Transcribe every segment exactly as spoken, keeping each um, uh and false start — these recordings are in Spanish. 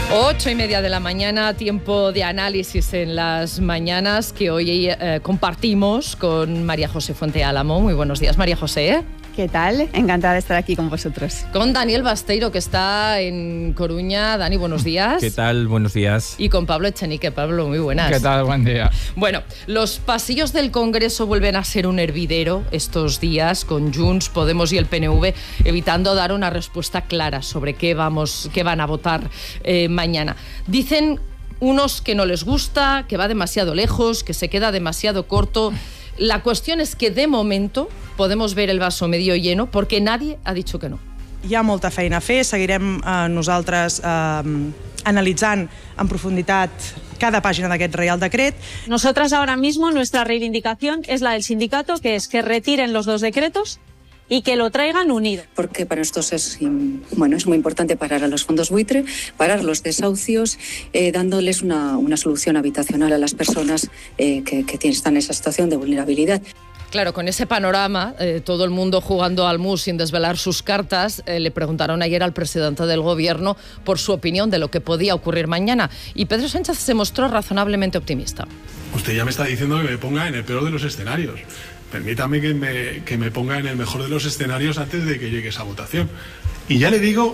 Ocho y media de la mañana, tiempo de análisis en las mañanas que hoy eh, compartimos con María José Fuente Álamo. Muy buenos días, María José. ¿Qué tal? Encantada de estar aquí con vosotros. Con Daniel Basteiro, que está en Coruña. Dani, buenos días. ¿Qué tal? Buenos días. Y con Pablo Echenique. Pablo, muy buenas. ¿Qué tal? Buen día. Bueno, los pasillos del Congreso vuelven a ser un hervidero estos días, con Junts, Podemos y el P N V evitando dar una respuesta clara sobre qué, vamos, qué van a votar eh, mañana. Dicen unos que no les gusta, que va demasiado lejos, que se queda demasiado corto. La cuestión es que de momento podemos ver el vaso medio lleno porque nadie ha dicho que no. Hi ha molta feina a fer, seguirem eh, nosaltres eh, analitzant en profunditat cada pàgina d'aquest Reial Decret. Nosotras ahora mismo nuestra reivindicación es la del sindicato, que es que retiren los dos decretos y que lo traigan unido. Porque para nosotros es, bueno, es muy importante parar a los fondos buitre, parar los desahucios, eh, dándoles una, una solución habitacional a las personas eh, que, que están en esa situación de vulnerabilidad. Claro, con ese panorama, eh, todo el mundo jugando al mus sin desvelar sus cartas, eh, le preguntaron ayer al presidente del gobierno por su opinión de lo que podía ocurrir mañana. Y Pedro Sánchez se mostró razonablemente optimista. Usted ya me está diciendo que me ponga en el peor de los escenarios. Permítame que me, que me ponga en el mejor de los escenarios antes de que llegue esa votación. Y ya le digo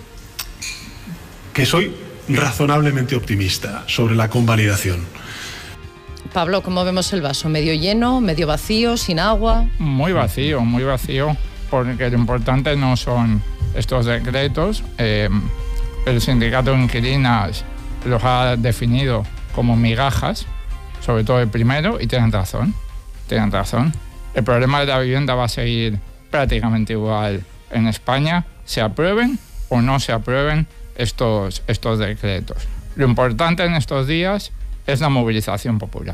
que soy razonablemente optimista sobre la convalidación. Pablo, ¿cómo vemos el vaso? ¿Medio lleno, medio vacío, sin agua? Muy vacío, muy vacío, porque lo importante no son estos decretos. Eh, el sindicato de inquilinas los ha definido como migajas, sobre todo el primero, y tienen razón. Tienen razón. El problema de la vivienda va a seguir prácticamente igual en España, se aprueben o no se aprueben estos, estos decretos. Lo importante en estos días es la movilización popular.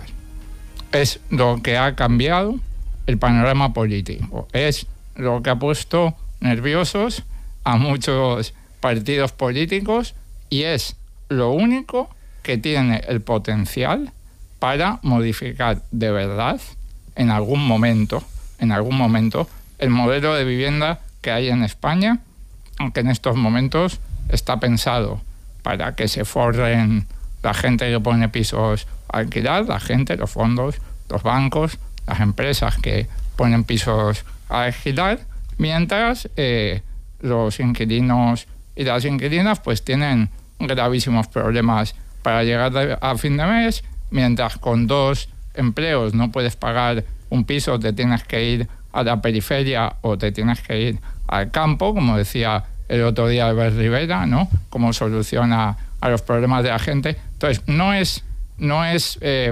Es lo que ha cambiado el panorama político. Es lo que ha puesto nerviosos a muchos partidos políticos y es lo único que tiene el potencial para modificar de verdad en algún momento, en algún momento, el modelo de vivienda que hay en España, aunque en estos momentos está pensado para que se forren la gente que pone pisos a alquilar, la gente, los fondos, los bancos, las empresas que ponen pisos a alquilar, mientras eh, los inquilinos y las inquilinas pues tienen gravísimos problemas para llegar a fin de mes, mientras con dos empleos no puedes pagar un piso, te tienes que ir a la periferia o te tienes que ir al campo, como decía el otro día Albert Rivera, ¿no? Cómo soluciona a los problemas de la gente. Entonces, no es, no es eh,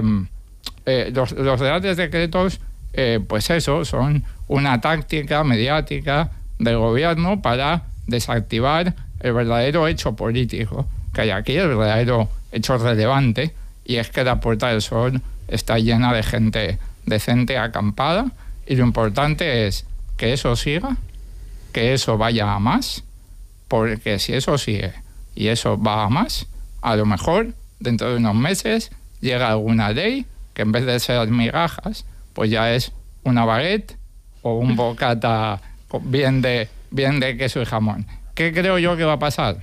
eh, los, los reales decretos, eh, pues eso, son una táctica mediática del gobierno para desactivar el verdadero hecho político que hay aquí, el verdadero hecho relevante, y es que la Puerta del Sol está llena de gente decente acampada, y lo importante es que eso siga, que eso vaya a más, porque si eso sigue y eso va a más, a lo mejor dentro de unos meses llega alguna ley que en vez de ser migajas, pues ya es una baguette o un bocata bien de, bien de queso y jamón. ¿Qué creo yo que va a pasar?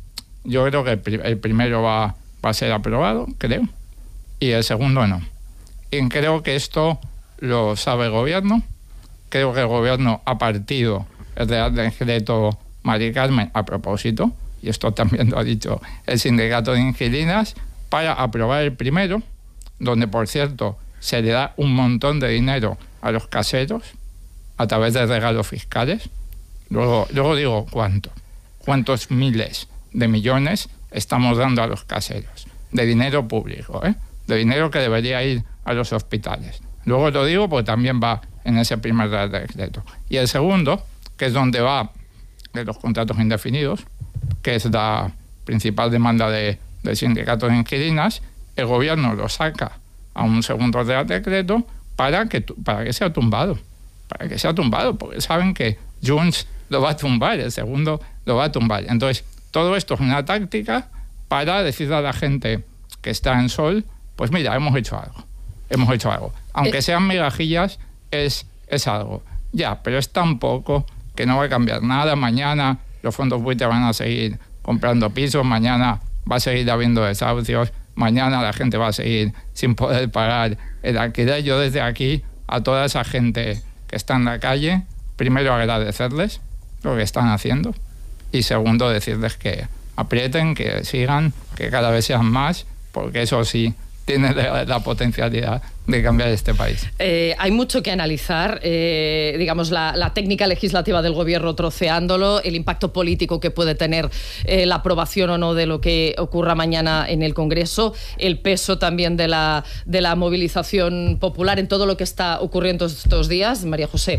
Yo creo que el, pri- el primero va, va a ser aprobado, creo, y el segundo no. Y creo que esto lo sabe el gobierno. Creo que el gobierno ha partido el Real Decreto Mari Carmen a propósito, y esto también lo ha dicho el sindicato de inquilinas, para aprobar el primero, donde, por cierto, se le da un montón de dinero a los caseros a través de regalos fiscales. Luego, luego digo cuánto, cuántos miles de millones estamos dando a los caseros, de dinero público, ¿eh? de dinero que debería ir a los hospitales. Luego lo digo porque también va en ese primer decreto. Y el segundo, que es donde va de los contratos indefinidos, que es la principal demanda de, del sindicato de inquilinas, el gobierno lo saca a un segundo real decreto para que, para que sea tumbado. Para que sea tumbado, porque saben que Junts lo va a tumbar, el segundo lo va a tumbar. Entonces, todo esto es una táctica para decirle a la gente que está en Sol, pues mira, hemos hecho algo. Hemos hecho algo. Aunque sean migajillas, es, es algo. Ya, pero es tan poco que no va a cambiar nada. Mañana los fondos buitre van a seguir comprando pisos, mañana va a seguir habiendo desahucios, mañana la gente va a seguir sin poder pagar el alquiler. Yo desde aquí, a toda esa gente que está en la calle, primero agradecerles lo que están haciendo y segundo decirles que aprieten, que sigan, que cada vez sean más, porque eso sí tiene la, la potencialidad de cambiar este país. Eh, hay mucho que analizar, eh, digamos, la, la técnica legislativa del gobierno troceándolo, el impacto político que puede tener eh, la aprobación o no de lo que ocurra mañana en el Congreso, el peso también de la, de la movilización popular en todo lo que está ocurriendo estos días. María José.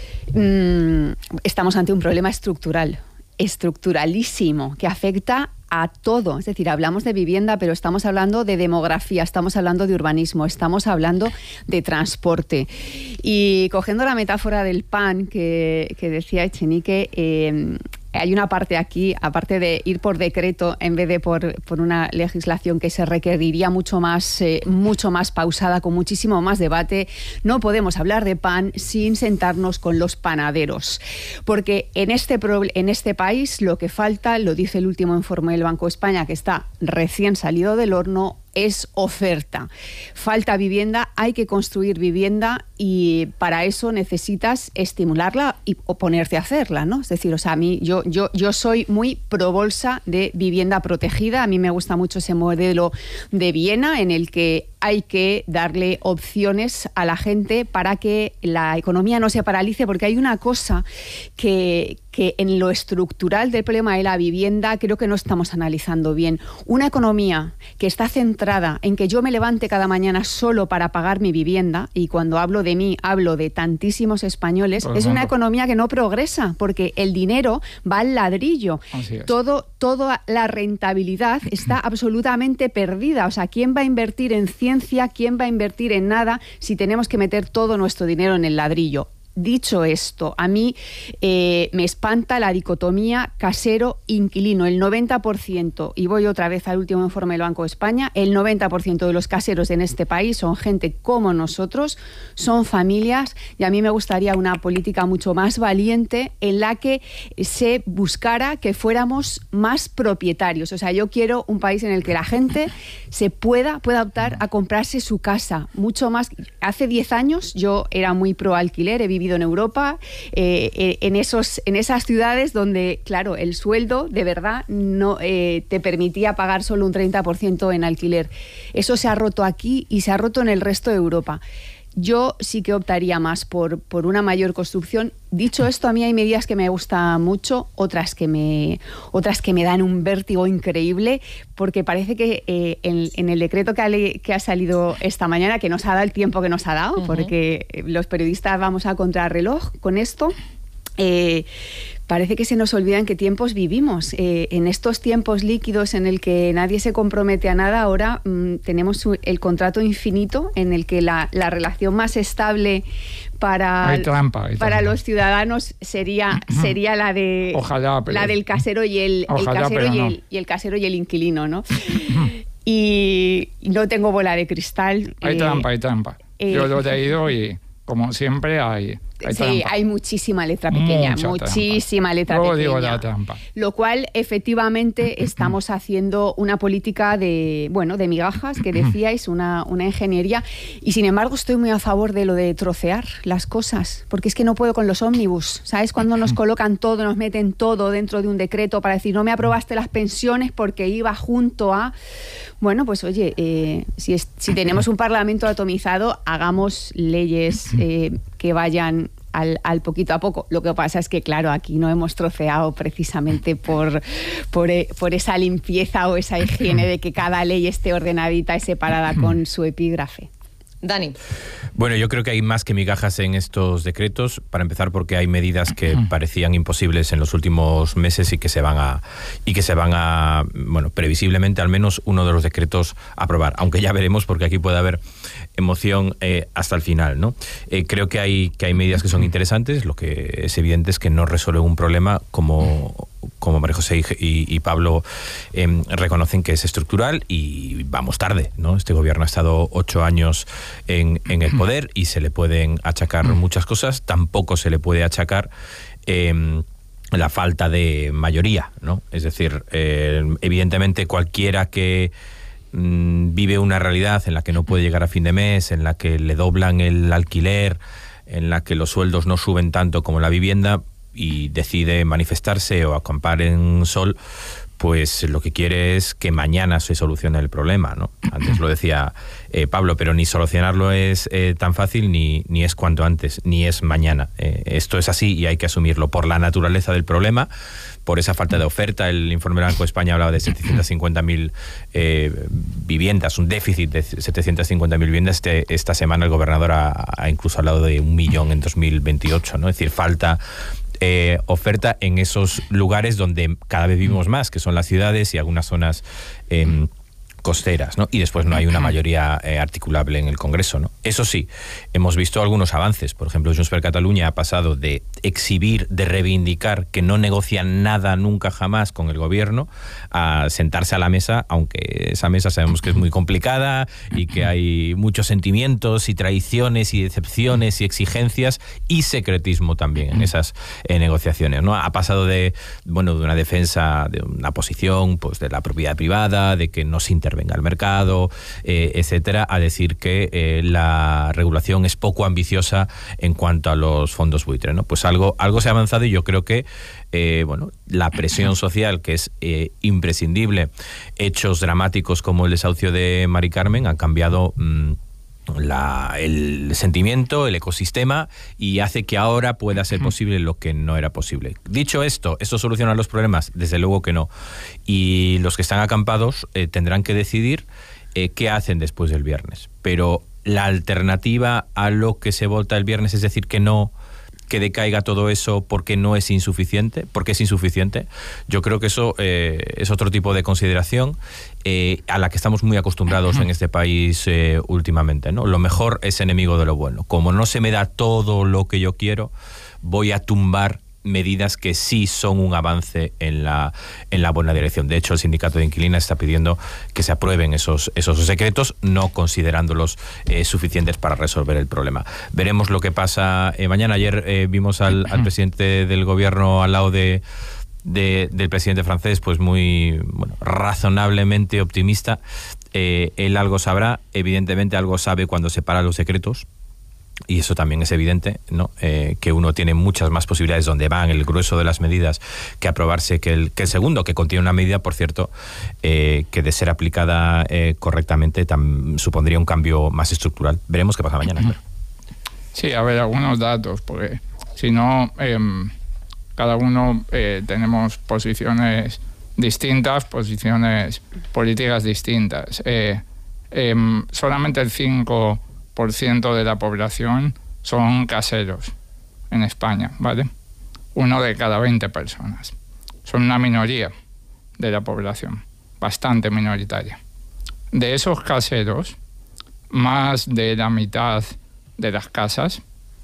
Mm, estamos ante un problema estructural, estructuralísimo, que afecta a todo. Es decir, hablamos de vivienda, pero estamos hablando de demografía, estamos hablando de urbanismo, estamos hablando de transporte. Y cogiendo la metáfora del pan que, que decía Echenique, eh, hay una parte aquí, aparte de ir por decreto en vez de por, por una legislación que se requeriría mucho más, eh, mucho más pausada, con muchísimo más debate, no podemos hablar de pan sin sentarnos con los panaderos. Porque en este, pro, en este país lo que falta, lo dice el último informe del Banco de España, que está recién salido del horno, es oferta. Falta vivienda, hay que construir vivienda y para eso necesitas estimularla y, o ponerte a hacerla, ¿no? Es decir, o sea, a mí, yo, yo, yo soy muy pro bolsa de vivienda protegida. A mí me gusta mucho ese modelo de Viena en el que hay que darle opciones a la gente para que la economía no se paralice, porque hay una cosa que, que en lo estructural del problema de la vivienda creo que no estamos analizando bien. Una economía que está centrada en que yo me levante cada mañana solo para pagar mi vivienda, y cuando hablo de mí hablo de tantísimos españoles, Todo es una economía que no progresa, porque el dinero va al ladrillo. Todo, toda la rentabilidad está absolutamente perdida. O sea, ¿quién va a invertir en ciencia? ¿Quién va a invertir en nada si tenemos que meter todo nuestro dinero en el ladrillo? Dicho esto, a mí eh, me espanta la dicotomía casero-inquilino. El noventa por ciento, y voy otra vez al último informe del Banco de España, el noventa por ciento de los caseros en este país son gente como nosotros, son familias, y a mí me gustaría una política mucho más valiente en la que se buscara que fuéramos más propietarios. O sea, yo quiero un país en el que la gente se pueda, pueda optar a comprarse su casa. Mucho más. Hace diez años yo era muy pro alquiler, he vivido en Europa, eh, en, esos, en esas ciudades donde, claro, el sueldo de verdad no eh, te permitía pagar solo un treinta por ciento en alquiler. Eso se ha roto aquí y se ha roto en el resto de Europa. Yo sí que optaría más por, por una mayor construcción. Dicho esto, a mí hay medidas que me gustan mucho, otras que me, otras que me dan un vértigo increíble, porque parece que eh, en, en el decreto que ha, que ha salido esta mañana, que nos ha dado el tiempo que nos ha dado, uh-huh. porque los periodistas vamos a contrarreloj con esto, eh, parece que se nos olvida en qué tiempos vivimos. Eh, en estos tiempos líquidos en el que nadie se compromete a nada, ahora mmm, tenemos el contrato infinito en el que la, la relación más estable para, hay trampa, hay para trampa. los ciudadanos sería, sería la de Ojalá, pero, la del casero y el, Ojalá, el casero y, no. el, y el casero y el inquilino, ¿no? Y no tengo bola de cristal. Hay eh, trampa, hay trampa. Eh, Yo lo he leído y, como siempre, hay... Hay sí, trampa. Hay muchísima letra pequeña, Mucha muchísima trampa. letra Luego pequeña. digo la trampa. Lo cual, efectivamente, estamos haciendo una política de, bueno, de migajas, que decíais, una, una ingeniería. Y sin embargo, estoy muy a favor de lo de trocear las cosas, porque es que no puedo con los ómnibus. ¿Sabes? Cuando nos colocan todo, nos meten todo dentro de un decreto para decir, no me aprobaste las pensiones porque iba junto a... Bueno, pues oye, eh, si, es, si tenemos un parlamento atomizado, hagamos leyes eh, que vayan al, al poquito a poco. Lo que pasa es que, claro, aquí no hemos troceado precisamente por, por, por esa limpieza o esa higiene de que cada ley esté ordenadita y separada con su epígrafe. Dani. Bueno, yo creo que hay más que migajas en estos decretos, para empezar porque hay medidas que parecían imposibles en los últimos meses y que se van a, y que se van a, bueno, previsiblemente al menos uno de los decretos a aprobar, aunque ya veremos porque aquí puede haber emoción eh, hasta el final, ¿no? Eh, creo que hay, que hay medidas que son interesantes, lo que es evidente es que no resuelven un problema como... como María José y, y, y Pablo eh, reconocen que es estructural y vamos tarde, ¿no? Este gobierno ha estado ocho años en, en el poder y se le pueden achacar muchas cosas, tampoco se le puede achacar eh, la falta de mayoría, ¿no? Es decir, eh, evidentemente cualquiera que mmm, vive una realidad en la que no puede llegar a fin de mes, en la que le doblan el alquiler, en la que los sueldos no suben tanto como la vivienda y decide manifestarse o acampar en sol, pues lo que quiere es que mañana se solucione el problema, ¿no? Antes lo decía eh, Pablo, pero ni solucionarlo es eh, tan fácil, ni, ni es cuanto antes, ni es mañana. Eh, esto es así y hay que asumirlo por la naturaleza del problema, por esa falta de oferta. El informe Banco de España hablaba de setecientas cincuenta mil eh, viviendas, un déficit de setecientas cincuenta mil viviendas. Este, esta semana el gobernador ha, ha incluso hablado de un millón en dos mil veintiocho, ¿no? Es decir, falta Eh, oferta en esos lugares donde cada vez vivimos más, que son las ciudades y algunas zonas eh, costeras, ¿no? Y después no hay una mayoría eh, articulable en el Congreso, ¿no? Eso sí, hemos visto algunos avances. Por ejemplo, Junts per Catalunya ha pasado de exhibir, de reivindicar que no negocian nada nunca jamás con el gobierno, a sentarse a la mesa, aunque esa mesa sabemos que es muy complicada y que hay muchos sentimientos y traiciones y decepciones y exigencias y secretismo también en esas eh, negociaciones, ¿no? Ha pasado de, bueno, de una defensa, de una posición, pues de la propiedad privada, de que no se intervenga al mercado, eh, etcétera, a decir que eh, la regulación es poco ambiciosa en cuanto a los fondos buitre, ¿no? Pues algo, algo se ha avanzado y yo creo que eh, bueno, la presión social, que es eh, imprescindible, hechos dramáticos como el desahucio de Mari Carmen han cambiado mmm, La, el sentimiento, el ecosistema, y hace que ahora pueda ser posible lo que no era posible. Dicho esto, ¿esto soluciona los problemas? Desde luego que no. Y los que están acampados eh, tendrán que decidir eh, qué hacen después del viernes. Pero la alternativa a lo que se vota el viernes, es decir, que no, que decaiga todo eso porque no es insuficiente, porque es insuficiente, yo creo que eso eh, es otro tipo de consideración eh, a la que estamos muy acostumbrados en este país eh, últimamente, ¿no? Lo mejor es enemigo de lo bueno. Como no se me da todo lo que yo quiero, voy a tumbar medidas que sí son un avance en la, en la buena dirección. De hecho, el sindicato de inquilinas está pidiendo que se aprueben esos, esos decretos, no considerándolos eh, suficientes para resolver el problema. Veremos lo que pasa eh, mañana. Ayer eh, vimos al, al presidente del gobierno al lado de, de, del presidente francés, pues muy bueno, razonablemente optimista. Eh, él algo sabrá, evidentemente algo sabe cuando separa los decretos. Y eso también es evidente, ¿no? Eh, que uno tiene muchas más posibilidades donde van el grueso de las medidas que aprobarse que el, que el segundo, que contiene una medida, por cierto, eh, que de ser aplicada eh, correctamente tam, supondría un cambio más estructural. Veremos qué pasa mañana. Claro. Sí, a ver, algunos datos, porque si no, eh, cada uno eh, tenemos posiciones distintas, posiciones políticas distintas. Eh, eh, solamente el cinco por ciento de la población son caseros en España, ¿vale? Uno de cada veinte personas. Son una minoría de la población, bastante minoritaria. De esos caseros, más de la mitad de las casas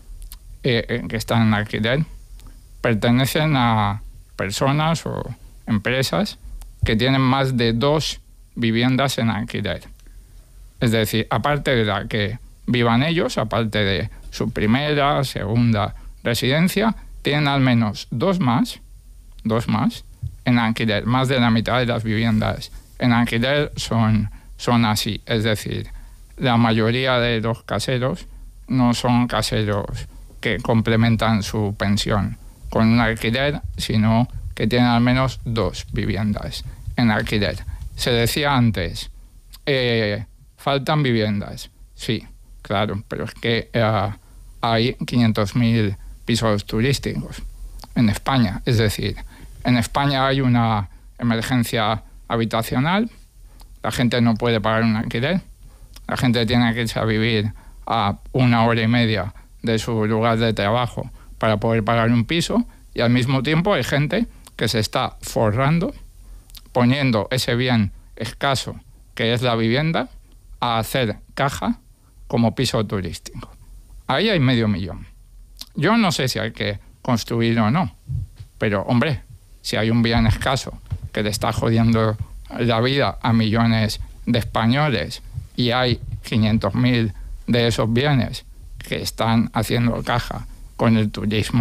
eh, que están en alquiler pertenecen a personas o empresas que tienen más de dos viviendas en alquiler. Es decir, aparte de la que vivan ellos, aparte de su primera, segunda residencia, tienen al menos dos más, dos más en alquiler. Más de la mitad de las viviendas en alquiler son, son así. Es decir, la mayoría de los caseros no son caseros que complementan su pensión con un alquiler, sino que tienen al menos dos viviendas en alquiler. Se decía antes, eh, faltan viviendas. Sí, claro, pero es que uh, hay quinientos mil pisos turísticos en España. Es decir, en España hay una emergencia habitacional, la gente no puede pagar un alquiler, la gente tiene que irse a vivir a una hora y media de su lugar de trabajo para poder pagar un piso, y al mismo tiempo hay gente que se está forrando, poniendo ese bien escaso que es la vivienda a hacer caja como piso turístico. Ahí hay medio millón. Yo no sé si hay que construir o no, pero, hombre, si hay un bien escaso que le está jodiendo la vida a millones de españoles y hay quinientos mil de esos bienes que están haciendo caja con el turismo,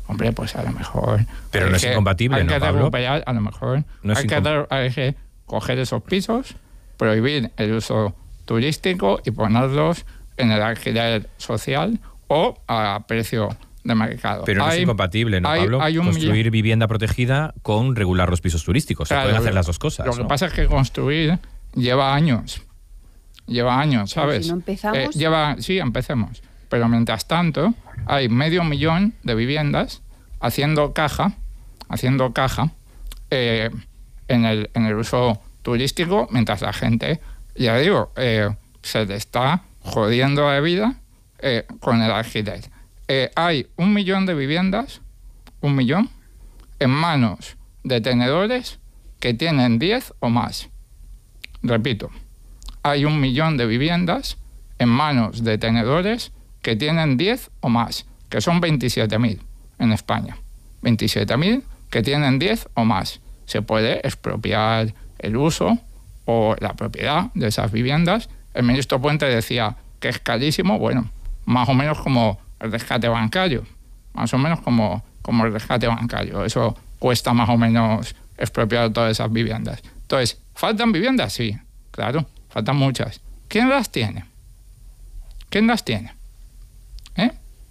hombre, pues a lo mejor... Pero no es incompatible, hay ¿no, que Pablo? recuperar, a lo mejor No es hay, que dar- hay que coger esos pisos, prohibir el uso turístico y ponerlos en el alquiler social o a precio de mercado. Pero no Hay- es incompatible, ¿no, hay- Pablo? hay un Construir millón- vivienda protegida con regular los pisos turísticos. Se Claro, pueden hacer lo- las dos cosas. Lo que ¿no? pasa es que construir lleva años. Lleva años, Pero ¿sabes? si no empezamos- Eh, lleva, sí, empecemos. Pero mientras tanto, hay medio millón de viviendas haciendo caja, haciendo caja eh, en, el, en el uso turístico, mientras la gente, ya digo, eh, se le está jodiendo la vida eh, con el alquiler. Eh, hay un millón de viviendas, un millón, en manos de tenedores que tienen diez o más. Repito, hay un millón de viviendas en manos de tenedores que tienen diez o más, que son veintisiete mil en España. veintisiete mil que tienen diez o más. Se puede expropiar el uso o la propiedad de esas viviendas. El ministro Puente decía que es carísimo, bueno, más o menos como el rescate bancario, más o menos como, como el rescate bancario. Eso cuesta más o menos expropiar todas esas viviendas. Entonces, ¿faltan viviendas? Sí, claro, faltan muchas. ¿Quién las tiene? ¿Quién las tiene? ¿Eh?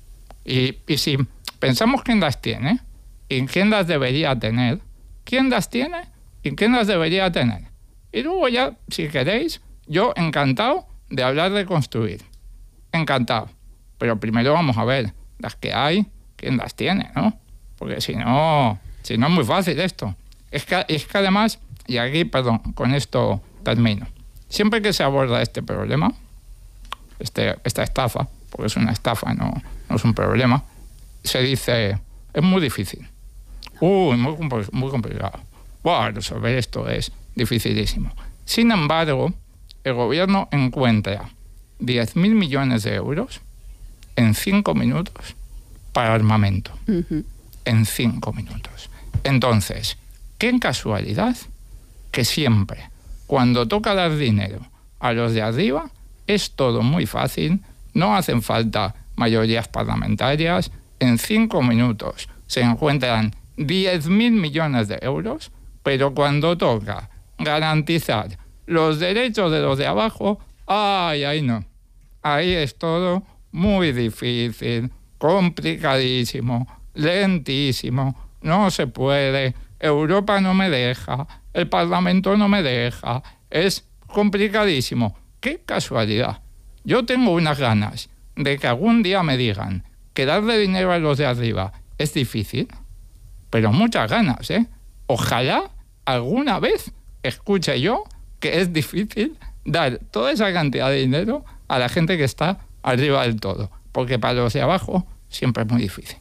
Y, y si pensamos quién las tiene y quién las debería tener, ¿quién las tiene y quién las debería tener? Y luego ya, si queréis, yo encantado de hablar de construir. Encantado. Pero primero vamos a ver las que hay, quién las tiene, ¿no? Porque si no, si no es muy fácil esto. Es que, es que además, y aquí, perdón, con esto termino. Siempre que se aborda este problema, este, esta estafa, porque es una estafa, no, no es un problema, se dice, es muy difícil. Uy, muy, compl- muy complicado. Wow, resolver esto es dificilísimo. Sin embargo, el gobierno encuentra diez mil millones de euros en cinco minutos para armamento. Ujú. En cinco minutos. Entonces, qué casualidad que siempre, cuando toca dar dinero a los de arriba, es todo muy fácil, no hacen falta mayorías parlamentarias, en cinco minutos se encuentran diez mil millones de euros, pero cuando toca garantizar los derechos de los de abajo, ay, ahí no. Ahí es todo muy difícil, complicadísimo, lentísimo, no se puede, Europa no me deja, el Parlamento no me deja, es complicadísimo. ¡Qué casualidad! Yo tengo unas ganas de que algún día me digan que darle dinero a los de arriba es difícil, pero muchas ganas, ¿eh? Ojalá alguna vez escuche yo que es difícil dar toda esa cantidad de dinero a la gente que está arriba del todo, porque para los de abajo siempre es muy difícil.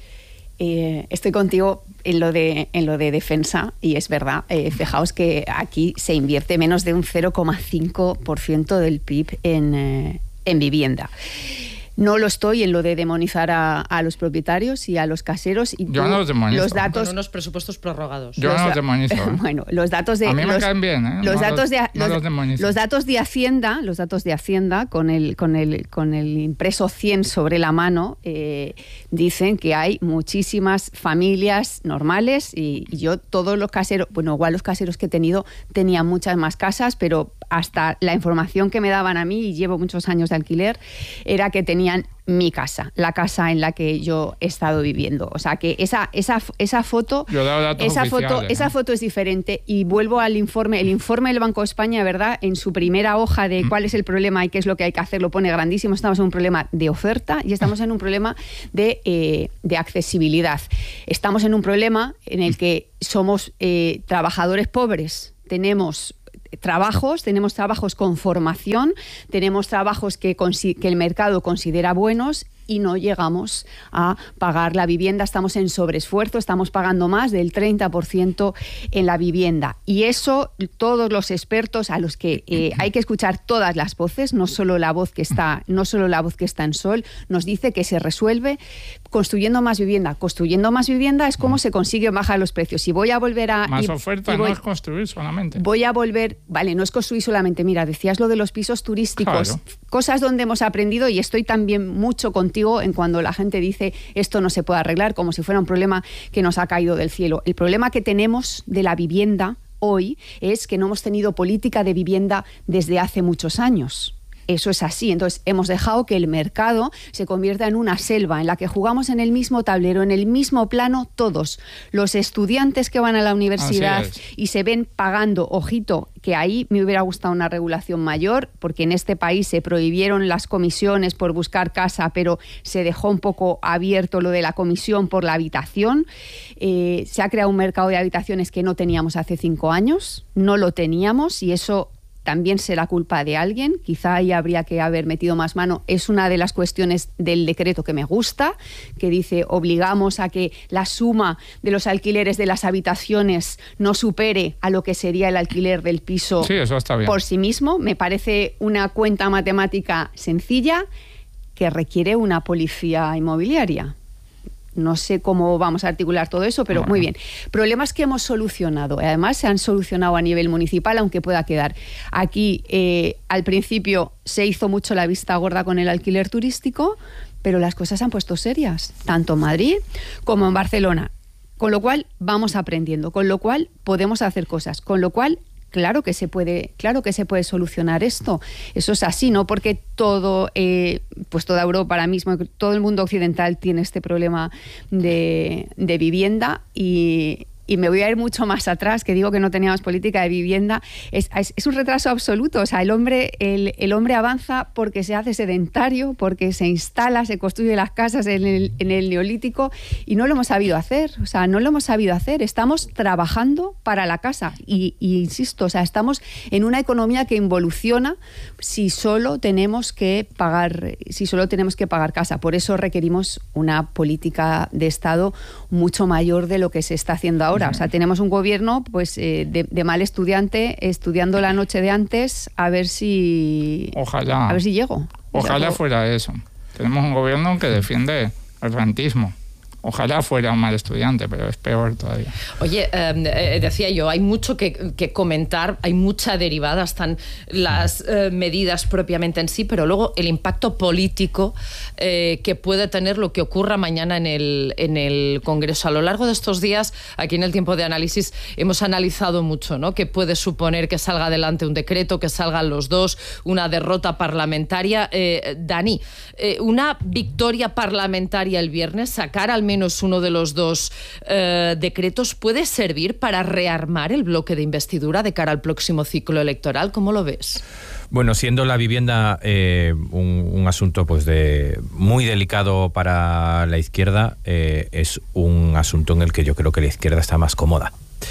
Eh, estoy contigo en lo de en lo de defensa y es verdad, eh, fijaos que aquí se invierte menos de un cero coma cinco por ciento del P I B en, eh, en vivienda. No lo estoy en lo de demonizar a, a los propietarios y a los caseros. Y Yo tú, no los demonizo. Los datos, Con unos presupuestos prorrogados. Yo los no da- los demonizo, ¿eh? Bueno, los datos de A mí me los, caen bien, ¿eh? los No datos los- de no los, los demonizo. los datos de Hacienda, los datos de Hacienda con el con el con el impreso cien sobre la mano eh, dicen que hay muchísimas familias normales y, y yo todos los caseros, bueno, igual los caseros que he tenido tenían muchas más casas, pero hasta la información que me daban a mí, y llevo muchos años de alquiler, era que tenían mi casa, la casa en la que yo he estado viviendo. O sea que esa, esa, esa foto, Yo he dado datos esa foto, oficiales, esa ¿eh? foto es diferente. Y vuelvo al informe, el informe del Banco de España, ¿verdad? En su primera hoja de cuál es el problema y qué es lo que hay que hacer, lo pone grandísimo. Estamos en un problema de oferta y estamos en un problema de, eh, de accesibilidad. Estamos en un problema en el que somos eh, trabajadores pobres, tenemos trabajos, tenemos trabajos con formación, tenemos trabajos que, consi- que el mercado considera buenos y no llegamos a pagar la vivienda, estamos en sobreesfuerzo, estamos pagando más del treinta por ciento en la vivienda. Y eso, todos los expertos a los que eh, hay que escuchar todas las voces, no solo la voz que está, no solo la voz que está en Sol, nos dice que se resuelve construyendo más vivienda. Construyendo más vivienda es como se consigue bajar los precios. Y voy a volver a... Más y- oferta y voy- no es construir solamente. Voy a volver, vale, no es construir solamente, mira, decías lo de los pisos turísticos, Claro. cosas donde hemos aprendido y estoy también mucho contigo contigo en cuando la gente dice esto no se puede arreglar, como si fuera un problema que nos ha caído del cielo. El problema que tenemos de la vivienda hoy es que no hemos tenido política de vivienda desde hace muchos años. Eso es así. Entonces, hemos dejado que el mercado se convierta en una selva en la que jugamos en el mismo tablero, en el mismo plano, todos. Los estudiantes que van a la universidad y se ven pagando, ojito, que ahí me hubiera gustado una regulación mayor, porque en este país se prohibieron las comisiones por buscar casa, pero se dejó un poco abierto lo de la comisión por la habitación. Eh, se ha creado un mercado de habitaciones que no teníamos hace cinco años, no lo teníamos, y eso también será culpa de alguien, quizá ahí habría que haber metido más mano. Es una de las cuestiones del decreto que me gusta, que dice obligamos a que la suma de los alquileres de las habitaciones no supere a lo que sería el alquiler del piso. Sí, eso está bien. Por sí mismo. Me parece una cuenta matemática sencilla que requiere una policía inmobiliaria. No sé cómo vamos a articular todo eso, pero muy bien. Problemas que hemos solucionado. Además, se han solucionado a nivel municipal, aunque pueda quedar. Aquí, eh, al principio, se hizo mucho la vista gorda con el alquiler turístico, pero las cosas se han puesto serias, tanto en Madrid como en Barcelona. Con lo cual, vamos aprendiendo. Con lo cual, podemos hacer cosas. Con lo cual, claro que se puede, claro que se puede solucionar esto. Eso es así, no porque todo, eh, pues toda Europa ahora mismo, todo el mundo occidental tiene este problema de, de vivienda y, y me voy a ir mucho más atrás, que digo que no teníamos política de vivienda. Es, es, es un retraso absoluto. O sea, el hombre, el, el hombre avanza porque se hace sedentario, porque se instala, se construye las casas en el, en el neolítico y no lo hemos sabido hacer. O sea, no lo hemos sabido hacer. Estamos trabajando para la casa y, y insisto, o sea, estamos en una economía que involuciona si solo tenemos que pagar, si solo tenemos que pagar casa. Por eso requerimos una política de Estado mucho mayor de lo que se está haciendo ahora. Ahora. O sea, tenemos un gobierno pues eh, de, de mal estudiante, estudiando la noche de antes a ver si ojalá a ver si llego. Ojalá fuera eso. Tenemos un gobierno que defiende el rentismo. Ojalá fuera un mal estudiante, pero es peor todavía. Oye, eh, decía yo, hay mucho que, que comentar, hay mucha derivada, están las eh, medidas propiamente en sí, pero luego el impacto político eh, que puede tener lo que ocurra mañana en el, en el Congreso. A lo largo de estos días, aquí en el Tiempo de Análisis, hemos analizado mucho, ¿no? ¿Qué puede suponer que salga adelante un decreto, que salgan los dos, una derrota parlamentaria? Eh, Dani, eh, una victoria parlamentaria el viernes, sacar al menos menos uno de los dos eh, decretos, ¿puede servir para rearmar el bloque de investidura de cara al próximo ciclo electoral? ¿Cómo lo ves? Bueno, siendo la vivienda eh, un, un asunto pues de muy delicado para la izquierda, eh, es un asunto en el que yo creo que la izquierda está más cómoda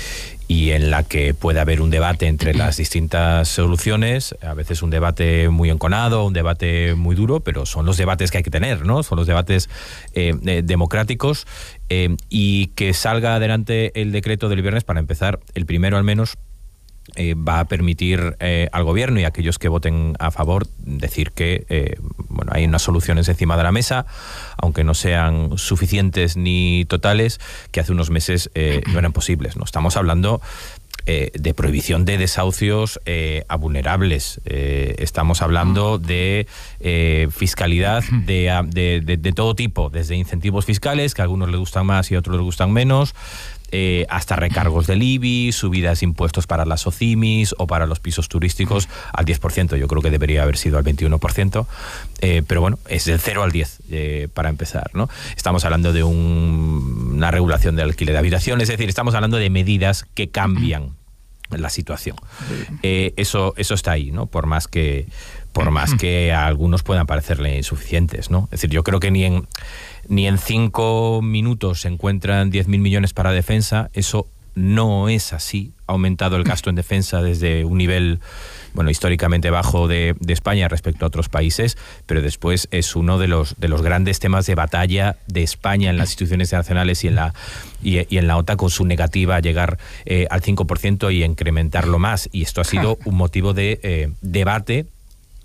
y en la que puede haber un debate entre las distintas soluciones, a veces un debate muy enconado, un debate muy duro, pero son los debates que hay que tener, ¿no? Son los debates eh, eh, democráticos eh, y que salga adelante el decreto del viernes, para empezar, el primero al menos, Eh, va a permitir eh, al gobierno y a aquellos que voten a favor decir que eh, bueno, hay unas soluciones encima de la mesa, aunque no sean suficientes ni totales, que hace unos meses eh, no eran posibles, ¿no? Estamos hablando eh, de prohibición de desahucios eh, a vulnerables, eh, estamos hablando de eh, fiscalidad de, de, de, de todo tipo, desde incentivos fiscales, que a algunos les gustan más y a otros les gustan menos, Eh, hasta recargos del I B I, subidas de impuestos para las OCIMIS o para los pisos turísticos al diez por ciento. Yo creo que debería haber sido al veintiuno por ciento, eh, pero bueno, es del cero al diez eh, para empezar, ¿no? Estamos hablando de un, una regulación del alquiler de habitaciones, es decir, estamos hablando de medidas que cambian la situación. Eh, eso, eso está ahí, ¿no? Por más que, por más que a algunos puedan parecerle insuficientes, ¿no? Es decir, yo creo que ni en ni en cinco minutos se encuentran diez mil millones para defensa. Eso no es así. Ha aumentado el gasto en defensa desde un nivel, bueno, históricamente bajo de, de España respecto a otros países, pero después es uno de los de los grandes temas de batalla de España en las instituciones internacionales y en la y, y en la OTAN, con su negativa a llegar eh, al cinco por ciento y incrementarlo más. Y esto ha sido un motivo de eh, debate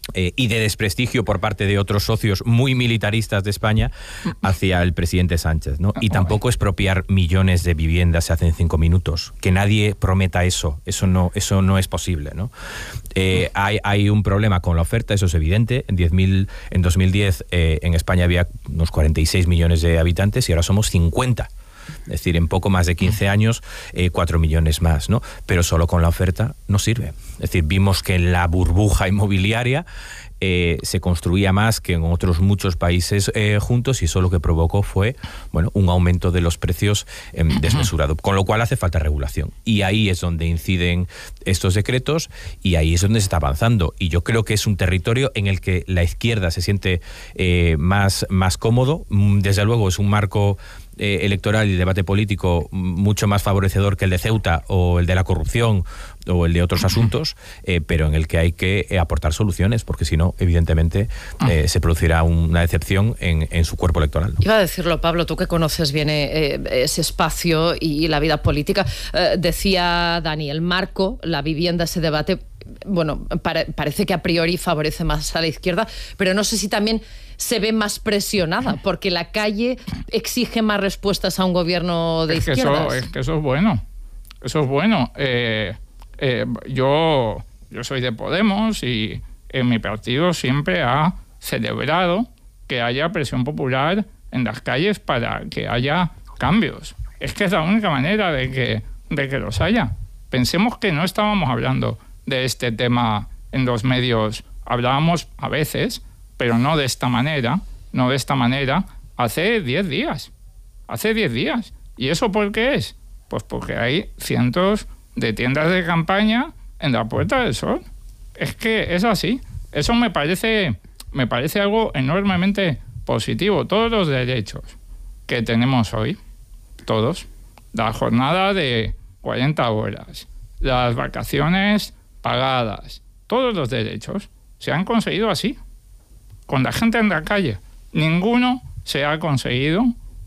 Eh, y de desprestigio por parte de otros socios muy militaristas de España hacia el presidente Sánchez, ¿no? Y tampoco expropiar millones de viviendas se hace en cinco minutos. Que nadie prometa eso, eso no, eso no es posible, ¿no? Eh, hay, hay un problema con la oferta, eso es evidente. En, diez mil, en dos mil diez eh, en España había unos cuarenta y seis millones de habitantes y ahora somos cincuenta. Es decir, en poco más de quince años, eh, cuatro millones más, ¿no? Pero solo con la oferta no sirve. Es decir, vimos que en la burbuja inmobiliaria eh, se construía más que en otros muchos países eh, juntos y eso lo que provocó fue, bueno, un aumento de los precios eh, desmesurado. Con lo cual hace falta regulación. Y ahí es donde inciden estos decretos y ahí es donde se está avanzando. Y yo creo que es un territorio en el que la izquierda se siente eh, más, más cómodo. Desde luego es un marco Eh, electoral y debate político mucho más favorecedor que el de Ceuta o el de la corrupción o el de otros asuntos, eh, pero en el que hay que eh, aportar soluciones, porque si no, evidentemente, eh, se producirá una decepción en, en su cuerpo electoral, ¿no? Iba a decirlo, Pablo, tú que conoces bien eh, ese espacio y la vida política, eh, decía Dani, el marco, la vivienda, ese debate, bueno, pare, parece que a priori favorece más a la izquierda, pero no sé si también se ve más presionada, porque la calle exige más respuestas a un gobierno de es que izquierdas. Eso, es que eso es bueno. Eso es bueno. Eh, eh, yo, yo soy de Podemos y en mi partido siempre ha celebrado que haya presión popular en las calles para que haya cambios. Es que es la única manera de que, de que los haya. Pensemos que no estábamos hablando de este tema en los medios. Hablábamos a veces, pero no de esta manera, no de esta manera, hace diez días. Hace diez días. ¿Y eso por qué es? Pues porque hay cientos de tiendas de campaña en la Puerta del Sol. Es que es así. Eso me parece, me parece algo enormemente positivo. Todos los derechos que tenemos hoy, todos, la jornada de cuarenta horas, las vacaciones pagadas, todos los derechos se han conseguido así, con la gente en la calle. Ninguno se ha conseguido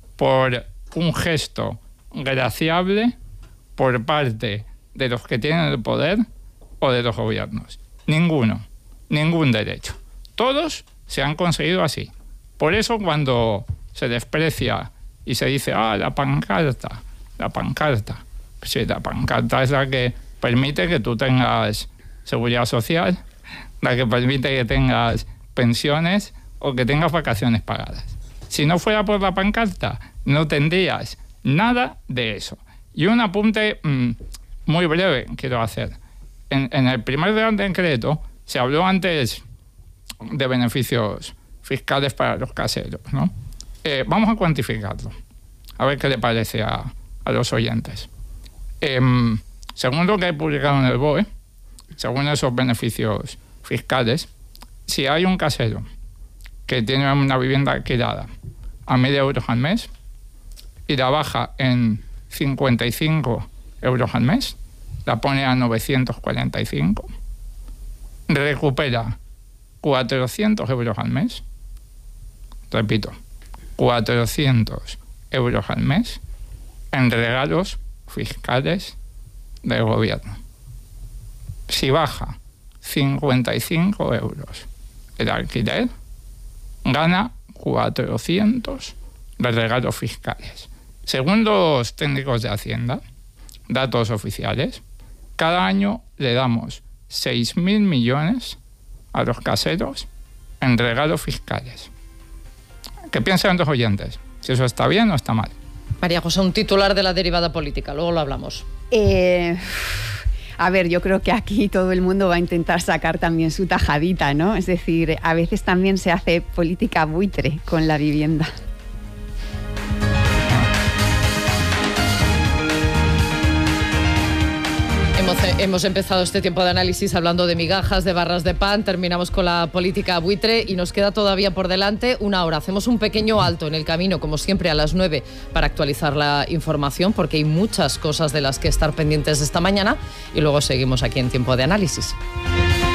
por un gesto graciable por parte de los que tienen el poder o de los gobiernos. Ninguno, ningún derecho. Todos se han conseguido así. Por eso cuando se desprecia y se dice, ah, la pancarta, la pancarta. Sí, la pancarta es la que permite que tú tengas seguridad social, la que permite que tengas pensiones o que tengas vacaciones pagadas. Si no fuera por la pancarta, no tendrías nada de eso. Y un apunte mmm, muy breve quiero hacer. En, en el primer Real Decreto se habló antes de beneficios fiscales para los caseros, ¿no? Eh, vamos a cuantificarlo, a ver qué le parece a, a los oyentes. Eh, según lo que hay publicado en el B O E, según esos beneficios fiscales, si hay un casero que tiene una vivienda alquilada a mil euros al mes y la baja en cincuenta y cinco euros al mes, la pone a novecientos cuarenta y cinco, recupera cuatrocientos euros al mes, repito, cuatrocientos euros al mes en regalos fiscales del gobierno. Si baja cincuenta y cinco euros el alquiler, gana cuatrocientos de regalos fiscales. Según los técnicos de Hacienda, datos oficiales, cada año le damos seis mil millones a los caseros en regalos fiscales. ¿Qué piensan los oyentes? ¿Si eso está bien o está mal? María José, un titular de la derivada política, luego lo hablamos. Eh... A ver, yo creo que aquí todo el mundo va a intentar sacar también su tajadita, ¿no? Es decir, a veces también se hace política buitre con la vivienda. Hemos, hemos empezado este tiempo de análisis hablando de migajas, de barras de pan, terminamos con la política buitre y nos queda todavía por delante una hora. Hacemos un pequeño alto en el camino, como siempre, a las nueve para actualizar la información, porque hay muchas cosas de las que estar pendientes esta mañana y luego seguimos aquí en Tiempo de Análisis.